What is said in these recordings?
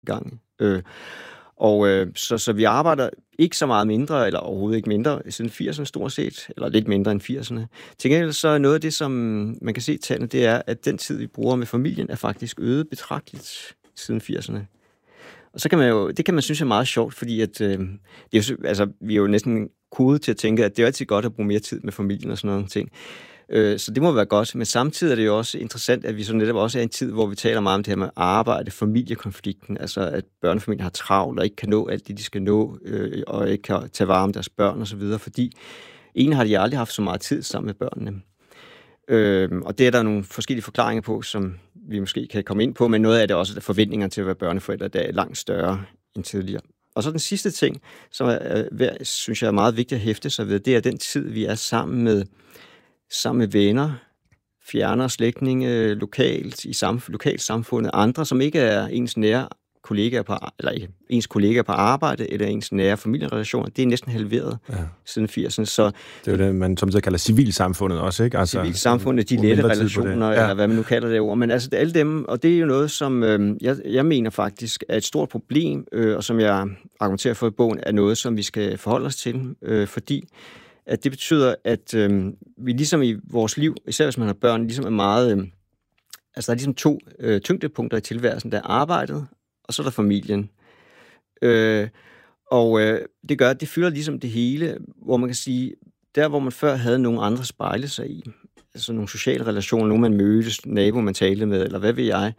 gang. Så vi arbejder ikke så meget mindre, eller overhovedet ikke mindre, siden 80'erne stort set, eller lidt mindre end 80'erne. Til gengæld så noget af det, som man kan se i tallene, det er, at den tid, vi bruger med familien, er faktisk øget betragteligt siden 80'erne. Og så kan det kan man synes er meget sjovt, fordi at, vi er jo næsten kodet til at tænke, at det er altid godt at bruge mere tid med familien og sådan noget ting. Så det må være godt, men samtidig er det jo også interessant, at vi så netop også er i en tid, hvor vi taler meget om det her med arbejde, familiekonflikten, altså at børnefamilier har travlt og ikke kan nå alt det, de skal nå, og ikke kan tage vare om deres børn og så videre, fordi har de aldrig haft så meget tid sammen med børnene. Og det er der nogle forskellige forklaringer på, som vi måske kan komme ind på, men noget af det også, at forventningerne til at være børneforældre, der er langt større end tidligere. Og så den sidste ting, som synes jeg er meget vigtigt at hæfte sig ved, det er den tid, vi er sammen med venner, fjerne slægtninge, lokalt i lokalsamfundet, andre, som ikke er ens nære kollegaer eller ikke ens kollegaer på arbejde, eller ens nære familierelationer, det er næsten halveret siden 80'erne. Så det er jo det, man som kalder civilsamfundet også, ikke? Altså, civilsamfundet, de lette relationer, eller hvad man nu kalder det ord. Men altså, alle dem, og det er jo noget, som jeg mener faktisk er et stort problem, og som jeg argumenterer for i bogen, er noget, som vi skal forholde os til, fordi at det betyder, at vi ligesom i vores liv, især hvis man har børn, ligesom er meget... der er ligesom to tyngdepunkter i tilværelsen. Der er arbejdet, og så er der familien. Det gør, at det fylder ligesom det hele, hvor man kan sige, der hvor man før havde nogle andre spejle sig i, altså nogle sociale relationer, nogen man mødtes, nabo man talte med, eller hvad ved jeg,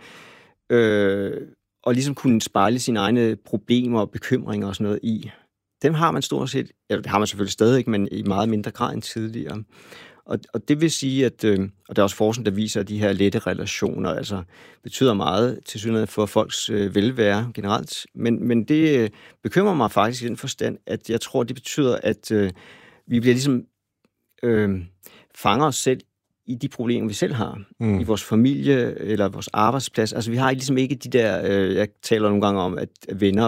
og ligesom kunne spejle sine egne problemer og bekymringer og sådan noget i. Dem har man stort set, eller det har man selvfølgelig stadig, men i meget mindre grad end tidligere. Og det vil sige, at og der er også forskning, der viser, at de her lette relationer altså betyder meget til synligheden for folks velvære generelt. Men det bekymrer mig faktisk i den forstand, at jeg tror, det betyder, at vi bliver ligesom fanger os selv i de problemer, vi selv har. I vores familie eller vores arbejdsplads. Altså vi har ligesom ikke de der, jeg taler nogle gange om, at venner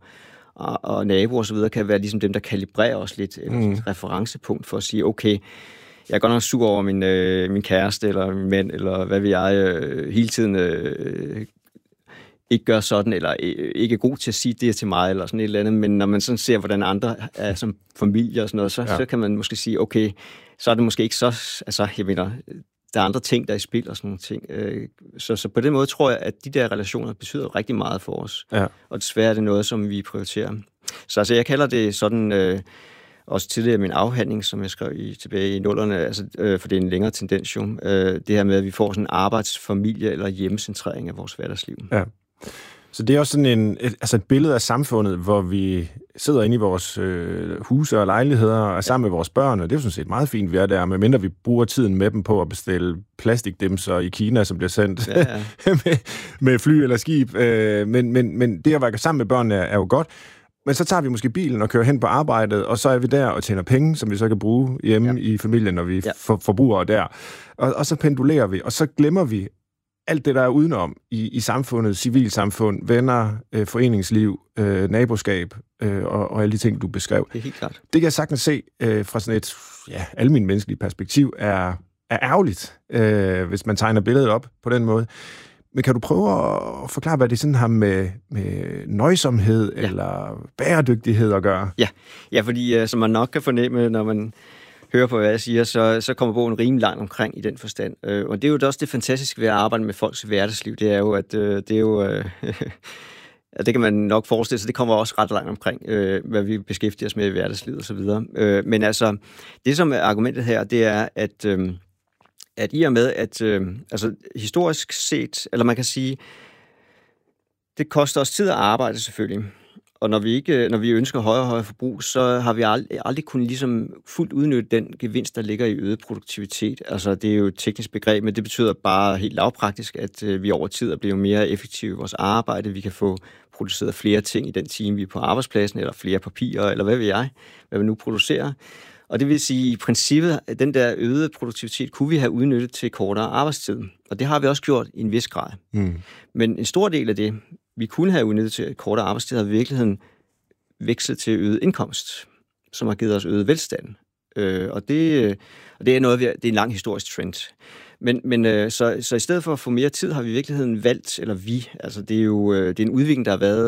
og naboer og så videre kan være ligesom dem, der kalibrerer os lidt, eller et referencepunkt for at sige, okay, jeg er godt nok sur over min kæreste, eller min mand, eller hvad vil jeg, hele tiden ikke gør sådan, eller ikke er god til at sige det til mig, eller sådan et eller andet, men når man sådan ser, hvordan andre er som familie og sådan noget, så kan man måske sige, okay, så er det måske ikke så, altså, jeg mener, der er andre ting, der er i spil og sådan nogle ting. Så på den måde tror jeg, at de der relationer betyder rigtig meget for os. Ja. Og desværre er det noget, som vi prioriterer. Så altså, jeg kalder det sådan, også tidligere min afhandling, som jeg skrev tilbage i 00'erne, altså, for det er en længere tendens jo, det her med, at vi får sådan en arbejdsfamilie eller hjemmecentrering af vores hverdagsliv. Ja. Så det er også sådan et billede af samfundet, hvor vi sidder inde i vores huse og lejligheder og er sammen med vores børn, og det er jo sådan set meget fint, vi er der, medmindre vi bruger tiden med dem på at bestille plastikdimser i Kina, som bliver sendt med fly eller skib. Men det at være sammen med børnene er jo godt. Men så tager vi måske bilen og kører hen på arbejdet, og så er vi der og tjener penge, som vi så kan bruge hjemme i familien, når vi forbruger der. Og så pendulerer vi, og så glemmer vi alt det, der er udenom i samfundet, civilsamfund, venner, foreningsliv, naboskab og alle de ting, du beskrev. Det er helt klart. Det kan jeg sagtens se fra sådan et almindeligt menneskeligt perspektiv er ærgerligt, hvis man tegner billedet op på den måde. Men kan du prøve at forklare, hvad det sådan har med nøjsomhed eller bæredygtighed at gøre? Ja, fordi som man nok kan fornemme, når man hører på, hvad jeg siger, så kommer bogen rimelig langt omkring i den forstand. Og det er jo også det fantastiske ved at arbejde med folks hverdagsliv, det er jo, at det er jo... det kan man nok forestille sig, det kommer også ret langt omkring, hvad vi beskæftiger os med i hverdagslivet og så videre. Men altså, det som er argumentet her, det er, at i og med, at historisk set, eller man kan sige, det koster os tid at arbejde selvfølgelig. Og når vi ønsker højere og højere forbrug, så har vi aldrig kunnet ligesom fuldt udnytte den gevinst, der ligger i øget produktivitet. Altså, det er jo et teknisk begreb, men det betyder bare helt lavpraktisk, at vi over tid er blevet mere effektive i vores arbejde. Vi kan få produceret flere ting i den time, vi er på arbejdspladsen, eller flere papirer, eller hvad vi nu producerer. Og det vil sige, i princippet, at den der øgede produktivitet kunne vi have udnyttet til kortere arbejdstid. Og det har vi også gjort i en vis grad. Men en stor del af det, vi kunne have udnyttet til kortere arbejdstid, har i virkeligheden vekslet til øget indkomst, som har givet os øget velstand. Og det er noget, det er en lang historisk trend. Men så i stedet for at få mere tid, har vi i virkeligheden valgt, eller det er en udvikling, der har været